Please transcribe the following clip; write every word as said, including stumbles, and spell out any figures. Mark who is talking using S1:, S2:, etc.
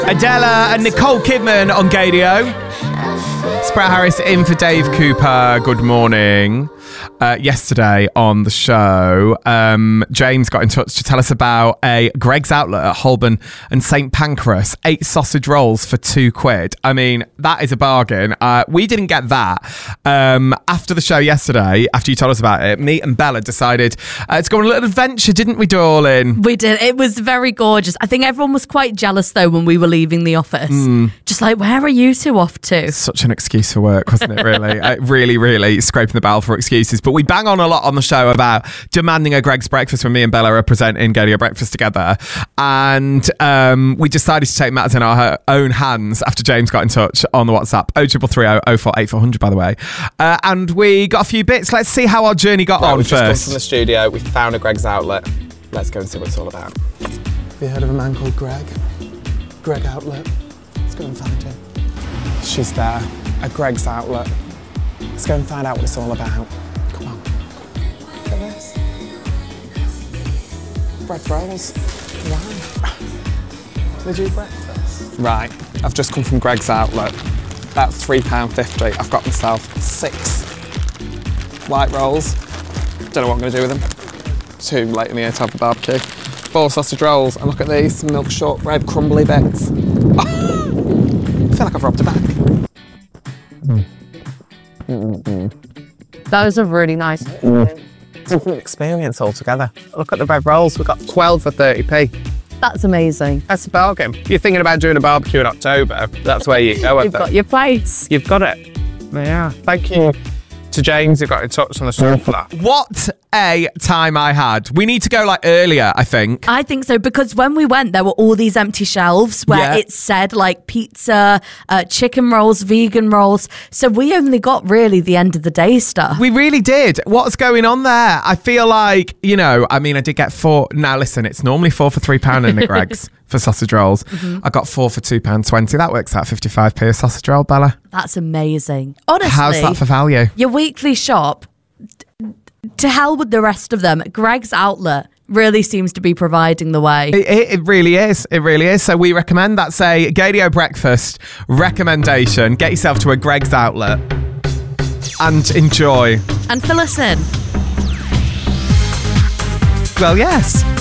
S1: Adela and Nicole Kidman on Gadio. Sprout Harris in for Dave Cooper. Good morning. Uh, yesterday on the show, um, James got in touch to tell us about a Greggs Outlet at Holborn and Saint Pancras. Eight sausage rolls for two quid. I mean, that is a bargain. Uh, we didn't get that. Um, after the show yesterday, after you told us about it, me and Bella decided uh, to go on a little adventure, didn't we, darling?
S2: We did. It was very gorgeous. I think everyone was quite jealous, though, when we were leaving the office. Mm. Just like, where are you two off to?
S1: Such an excuse for work, wasn't it, really? uh, really, really scraping the barrel for excuses. But we bang on a lot on the show about demanding a Greggs breakfast when me and Bella are presenting Gadio Breakfast together. And um, we decided to take matters in our own hands after James got in touch on the WhatsApp. oh three three three oh four eight four hundred, by the way. Uh, and we got a few bits. Let's see how our journey got right, on
S3: we've
S1: first.
S3: We've just come from the studio. We found a Greggs Outlet. Let's go and see what it's all about.
S4: Have you heard of a man called Greg? Greg Outlet. Let's go and find him.
S3: She's there. A Greggs Outlet. Let's go and find out what it's all about. Come on. Look at this. Bread rolls. Why? Did you eat breakfast? Right. I've just come from Greggs Outlet. That's three pounds fifty. I've got myself six light rolls. Don't know what I'm going to do with them. Too late in the year to have a barbecue. Four sausage rolls. And look at these milk shortbread crumbly bits. Oh, I feel like I've robbed a bank.
S5: Mm. Mm-mm. That was a really nice mm.
S3: different experience altogether. Look at the bread rolls. We've got twelve for thirty p.
S5: That's amazing.
S3: That's a bargain. If you're thinking about doing a barbecue in October, that's where you go.
S5: You've got your place.
S3: You've got it. Yeah. Thank you to James who got in touch on the show for that.
S1: What a time I had. We need to go like earlier, I think.
S2: I think so, because when we went, there were all these empty shelves where
S1: yeah.
S2: it said like pizza, uh, chicken rolls, vegan rolls. So we only got really the end of the day stuff.
S1: We really did. What's going on there? I feel like, you know, I mean, I did get four. Now listen, it's normally four for three pound in the Greggs for sausage rolls. Mm-hmm. I got four for two pound twenty. That works out fifty-five p a sausage roll, Bella.
S2: That's amazing. Honestly.
S1: How's that for value?
S2: Your weekly shop, to hell with the rest of them, Greggs Outlet really seems to be providing the way.
S1: It, it, it really is. It really is. So we recommend that's a Gadio breakfast recommendation. Get yourself to a Greggs Outlet and enjoy.
S2: And fill us in.
S1: Well, yes.